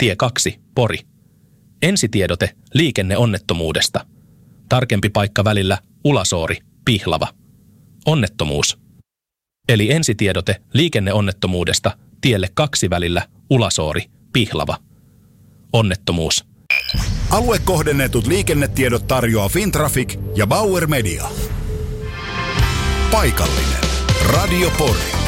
tie 2, Pori. Ensitiedote liikenneonnettomuudesta. Tarkempi paikka välillä Ulasoori, Pihlava. Onnettomuus. Eli ensitiedote liikenneonnettomuudesta tielle 2 välillä Ulasoori, Pihlava. Onnettomuus. Aluekohdennetut liikennetiedot tarjoaa Fintraffic ja Bauer Media. Paikallinen Radio Pori.